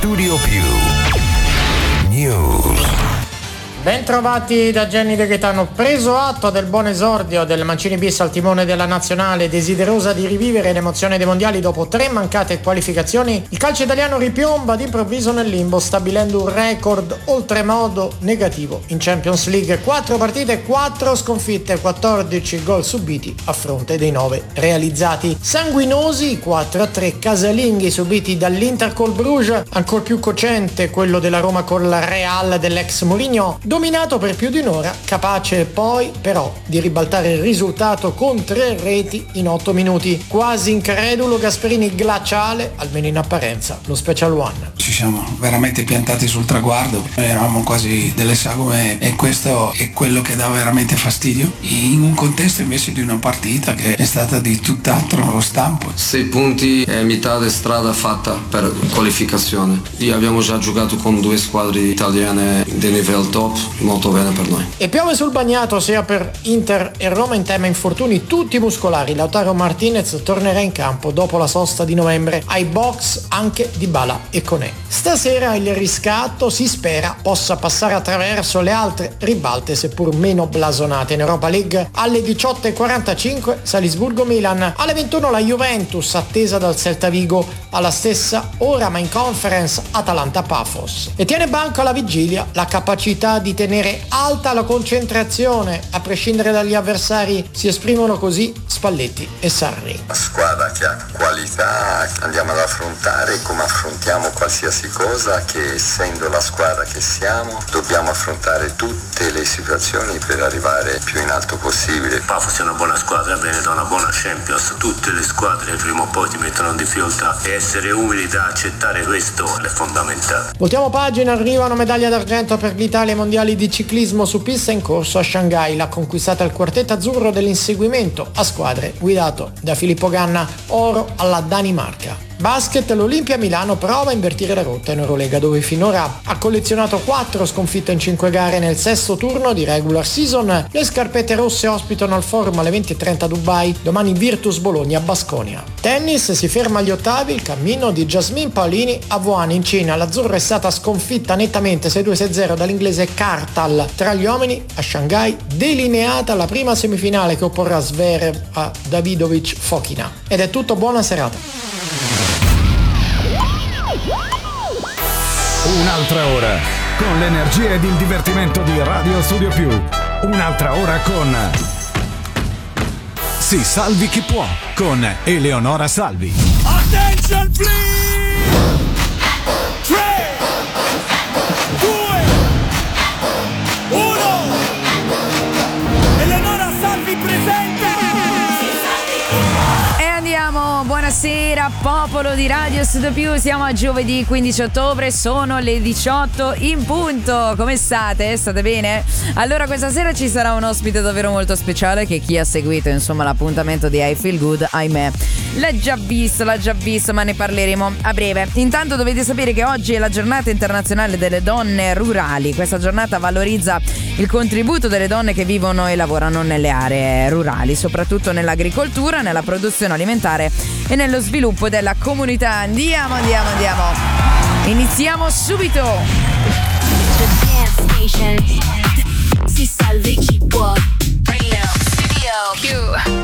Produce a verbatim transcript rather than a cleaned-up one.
Studio Più News. Bentrovati da Gianni De Gaetano. Preso atto del buon esordio del Mancini bis al timone della nazionale, desiderosa di rivivere l'emozione dei mondiali dopo tre mancate qualificazioni, il calcio italiano ripiomba d'improvviso nel limbo, stabilendo un record oltremodo negativo in Champions League. quattro partite, quattro sconfitte, quattordici gol subiti a fronte dei nove realizzati. Sanguinosi quattro a tre casalinghi subiti dall'Inter col Bruges, ancor più cocente quello della Roma col Real dell'ex Mourinho, dominato per più di un'ora, capace poi però di ribaltare il risultato con tre reti in otto minuti. Quasi incredulo Gasperini, glaciale, almeno in apparenza, lo Special One. Ci siamo veramente piantati sul traguardo, eravamo quasi delle sagome e questo è quello che dà veramente fastidio, in un contesto invece di una partita che è stata di tutt'altro stampo. Sei punti è metà di strada fatta per qualificazione. Io abbiamo già giocato con due squadre italiane di livello top, molto bene per noi. E piove sul bagnato sia per Inter e Roma in tema infortuni tutti muscolari. Lautaro Martinez tornerà in campo dopo la sosta di novembre, ai box anche Dybala e Koné. Stasera il riscatto si spera possa passare attraverso le altre ribalte seppur meno blasonate. In Europa League alle diciotto e quarantacinque Salisburgo-Milan, alle ventuno la Juventus attesa dal Celta Vigo, alla stessa ora ma in Conference Atalanta-Pafos. E tiene banco alla vigilia la capacità di tenere alta la concentrazione a prescindere dagli avversari. Si esprimono così Spalletti e Sarri. Una squadra che ha qualità, andiamo ad affrontare come affrontiamo qualsiasi cosa, che essendo la squadra che siamo dobbiamo affrontare tutte le situazioni per arrivare più in alto possibile. Pafos è una buona squadra, viene da una buona Champions, tutte le squadre prima o poi ti mettono in difficoltà e essere umili da accettare questo è fondamentale. Voltiamo pagina, arriva una medaglia d'argento per l'Italia ai mondiali di ciclismo su pista in corso a Shanghai. L'ha conquistata il quartetto azzurro dell'inseguimento a squadre guidato da Filippo Ganna, oro alla Danimarca. Basket, l'Olimpia Milano prova a invertire la rotta in Eurolega, dove finora ha collezionato quattro sconfitte in cinque gare nel sesto turno di regular season. Le scarpette rosse ospitano al Forum alle venti e trenta a Dubai, domani Virtus Bologna a Basconia. Tennis, si ferma agli ottavi il cammino di Jasmine Paolini a Wuhan in Cina. L'azzurra è stata sconfitta nettamente sei due sei zero dall'inglese Kartal. Tra gli uomini a Shanghai delineata la prima semifinale che opporrà Zverev a Davidovic Fokina. Ed è tutto, buona serata. Un'altra ora con l'energia ed il divertimento di Radio Studio Più. Un'altra ora con Si salvi chi può con Eleonora Salvi. Attention please! tre, due, uno. Eleonora Salvi presente. E andiamo, buonasera popolo di Radio Studio Più, siamo a giovedì quindici ottobre, sono le diciotto in punto. Come state? State bene? Allora questa sera ci sarà un ospite davvero molto speciale che chi ha seguito insomma l'appuntamento di I Feel Good, ahimè, l'ha già visto, l'ha già visto, ma ne parleremo a breve. Intanto dovete sapere che oggi è la giornata internazionale delle donne rurali. Questa giornata valorizza il contributo delle donne che vivono e lavorano nelle aree rurali, soprattutto nell'agricoltura, nella produzione alimentare e nello sviluppo della comunità. Andiamo, andiamo, andiamo. Iniziamo subito. Si salvi chi può. Studio Più.